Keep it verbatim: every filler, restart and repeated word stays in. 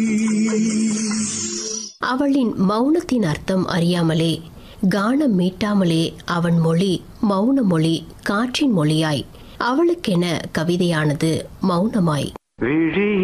அவளின் மௌனத்தின் அர்த்தம் அறியாமலே, கானம் மீட்டாமலே அவன் மொழி மௌன மொழி, காற்றின் மொழியாய். அவளுக்கென கவிதையானது மௌனமாய்.